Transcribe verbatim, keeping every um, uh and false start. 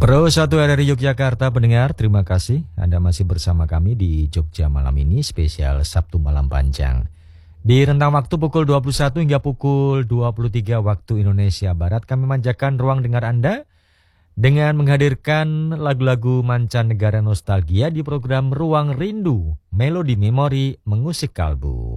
Pro satu R R I Yogyakarta pendengar, terima kasih Anda masih bersama kami di Jogja malam ini spesial Sabtu malam panjang. Di rentang waktu pukul dua puluh satu hingga pukul dua puluh tiga waktu Indonesia Barat kami manjakan ruang dengar Anda dengan menghadirkan lagu-lagu mancanegara nostalgia di program Ruang Rindu, Melodi Memori Mengusik Kalbu.